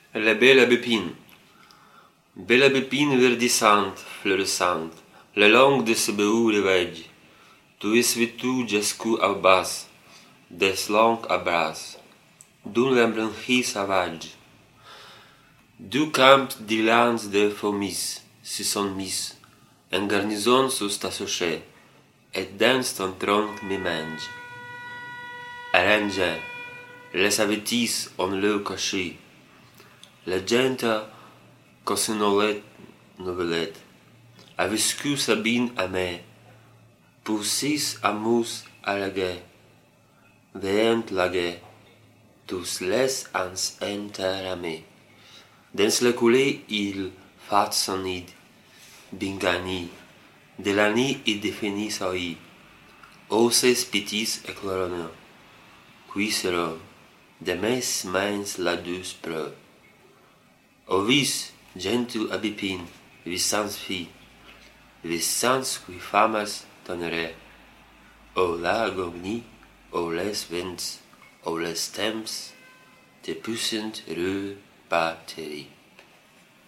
La belle bépine verdissante, fleurissante, le long de ce beau rivage, tu es vêtu jusqu'au bas, des longs abras, d'une lambranchie sauvage. Du camp d'Irlande de fourmis se sont mis, en garnison sous ta souchet, et dans ton tronc me mange. Arrange, les avétis on le caché, la gente novelette, a viscu Sabine a me, poussis amus à la guet, veant la guet, tous les ans enterramés. Dans le coulé il fait son nid, bingani, de la nuit il définit sa vie, osses petits éclaironnants, qui seront, de mes mains la douce preuve. O vis, gentil abipine, visans fi, visans qui famas tonere, o la agogni, o les vents, o les temps, te puissent rue batterie.